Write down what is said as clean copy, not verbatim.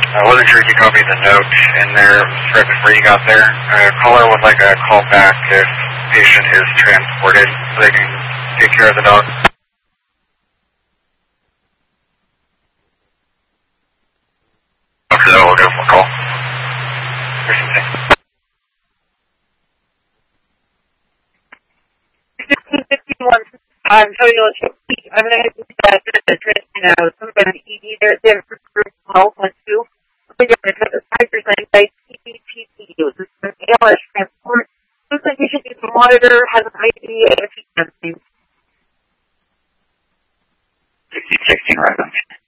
I wasn't sure if you copied the note in there right before you got there. Caller would like a call back if patient is transported so they can take care of the dog. After that, we'll give them a call. Here's something. 1651. I'm going to hit that address now. Some kind of ED there for group 12.2. We're going to cut the 5% by PPTU. This is an ALS transport. Looks like we should use the monitor, has an ID, and a few things. 1616 residence.